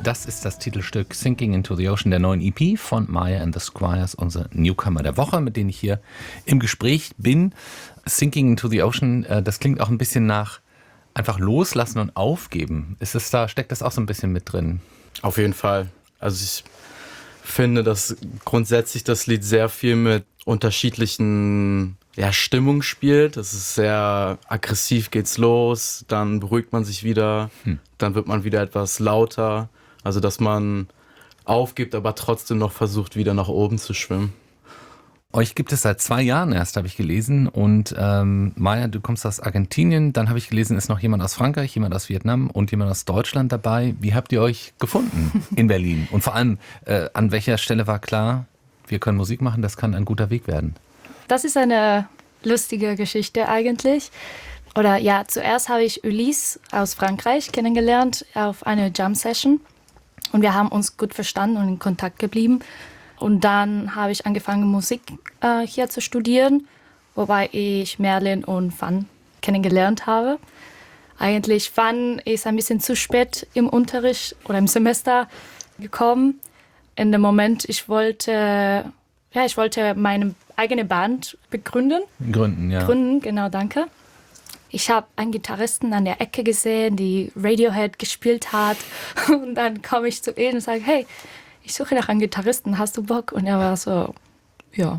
Das ist das Titelstück Sinking into the Ocean der neuen EP von Maya and the Squires, unsere Newcomer der Woche, mit denen ich hier im Gespräch bin. Sinking into the Ocean, das klingt auch ein bisschen nach einfach loslassen und aufgeben. Steckt das auch so ein bisschen mit drin? Auf jeden Fall. Also ich finde, dass grundsätzlich das Lied sehr viel mit unterschiedlichen Stimmungen spielt. Es ist sehr aggressiv, geht's los, dann beruhigt man sich wieder, dann wird man wieder etwas lauter. Also dass man aufgibt, aber trotzdem noch versucht, wieder nach oben zu schwimmen. Euch gibt es seit 2 Jahren erst, habe ich gelesen. Und Maya, du kommst aus Argentinien. Dann habe ich gelesen, ist noch jemand aus Frankreich, jemand aus Vietnam und jemand aus Deutschland dabei. Wie habt ihr euch gefunden in Berlin? Und vor allem, an welcher Stelle war klar, wir können Musik machen, das kann ein guter Weg werden? Das ist eine lustige Geschichte eigentlich. Oder ja, zuerst habe ich Ulysse aus Frankreich kennengelernt auf einer Jam-Session. Und wir haben uns gut verstanden und in Kontakt geblieben. Und dann habe ich angefangen, Musik hier zu studieren, wobei ich Merlin und Van kennengelernt habe. Eigentlich Van ist ein bisschen zu spät im Unterricht oder im Semester gekommen. In dem Moment, ich wollte meine eigene Band Gründen, genau, danke. Ich habe einen Gitarristen an der Ecke gesehen, die Radiohead gespielt hat. Und dann komme ich zu ihm und sage, hey, ich suche nach einem Gitarristen, hast du Bock? Und er war so, ja.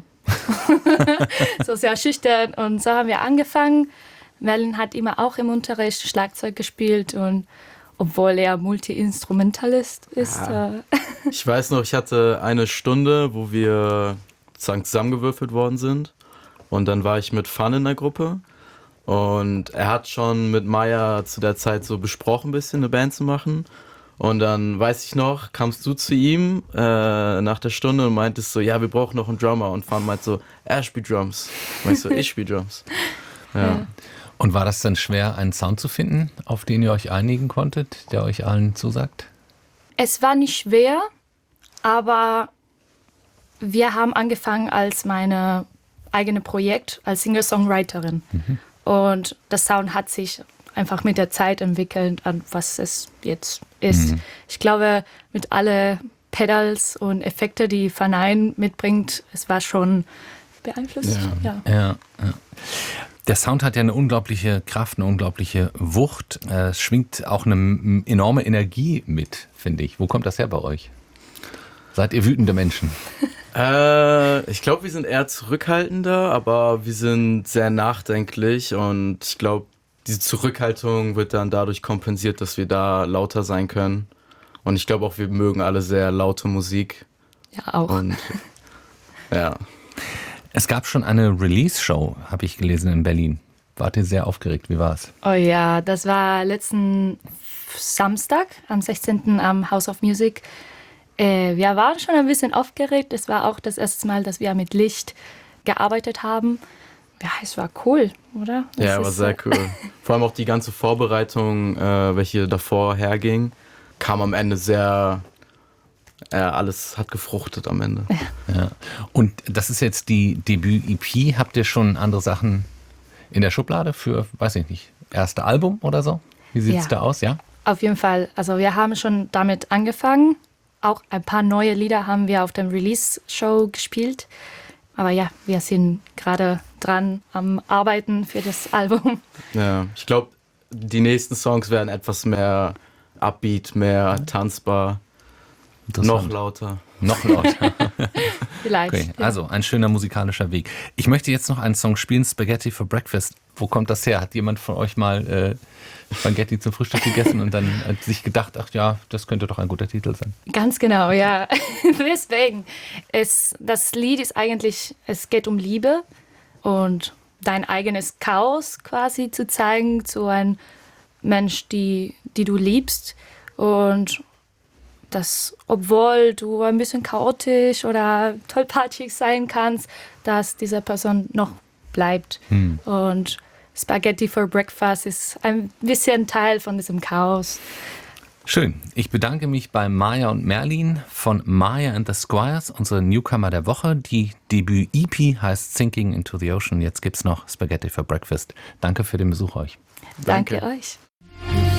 So sehr schüchtern. Und so haben wir angefangen. Merlin hat immer auch im Unterricht Schlagzeug gespielt. Und obwohl er Multi-Instrumentalist ist. Ja. Ich weiß noch, ich hatte eine Stunde, wo wir sozusagen zusammengewürfelt worden sind. Und dann war ich mit Fun in der Gruppe. Und er hat schon mit Maya zu der Zeit so besprochen, ein bisschen eine Band zu machen. Und dann, weiß ich noch, kamst du zu ihm nach der Stunde und meintest so, ja, wir brauchen noch einen Drummer. Und Fun meint so, er spielt Drums. Und ich so, ich spiele Drums. Ja. Und war das dann schwer, einen Sound zu finden, auf den ihr euch einigen konntet, der euch allen zusagt? Es war nicht schwer, aber wir haben angefangen als meine eigene Projekt, als Singer-Songwriterin. Und das Sound hat sich einfach mit der Zeit entwickelt, an was es jetzt ist. Ich glaube, mit alle Pedals und Effekte, die Van mitbringt, es war schon beeinflusst. Ja. Der Sound hat ja eine unglaubliche Kraft, eine unglaubliche Wucht. Es schwingt auch eine enorme Energie mit, finde ich. Wo kommt das her bei euch? Seid ihr wütende Menschen? Ich glaube, wir sind eher zurückhaltender, aber wir sind sehr nachdenklich und ich glaube, diese Zurückhaltung wird dann dadurch kompensiert, dass wir da lauter sein können. Und ich glaube auch, wir mögen alle sehr laute Musik. Ja, auch. Und, ja. Es gab schon eine Release-Show, habe ich gelesen, in Berlin. Wart ihr sehr aufgeregt? Wie war es? Oh ja, das war letzten Samstag, am 16. am House of Music. Wir waren schon ein bisschen aufgeregt. Es war auch das erste Mal, dass wir mit Licht gearbeitet haben. Ja, es war cool, oder? Ja, war sehr cool. Vor allem auch die ganze Vorbereitung, welche davor herging, kam am Ende sehr, alles hat gefruchtet am Ende. Ja. Und das ist jetzt die Debüt-EP. Habt ihr schon andere Sachen in der Schublade für, weiß ich nicht, erste Album oder so? Wie sieht es da aus, ja? Auf jeden Fall. Also wir haben schon damit angefangen. Auch ein paar neue Lieder haben wir auf der Release-Show gespielt. Aber ja, wir sind gerade dran am Arbeiten für das Album. Ja, ich glaube, die nächsten Songs werden etwas mehr upbeat, mehr tanzbar, noch lauter. Noch lauter. Vielleicht. Okay, also ein schöner musikalischer Weg. Ich möchte jetzt noch einen Song spielen, Spaghetti for Breakfast. Wo kommt das her? Hat jemand von euch mal Spaghetti zum Frühstück gegessen und dann sich gedacht, ach ja, das könnte doch ein guter Titel sein? Ganz genau, ja. Deswegen. Das Lied ist eigentlich, es geht um Liebe und dein eigenes Chaos quasi zu zeigen zu einem Mensch, die du liebst. Und dass, obwohl du ein bisschen chaotisch oder tollpatschig sein kannst, dass diese Person noch bleibt. Und Spaghetti for Breakfast ist ein bisschen Teil von diesem Chaos. Schön. Ich bedanke mich bei Maya und Merlin von Maya and the Squires, unsere Newcomer der Woche. Die Debüt-EP heißt Sinking into the Ocean. Jetzt gibt's noch Spaghetti for Breakfast. Danke für den Besuch euch. Danke euch.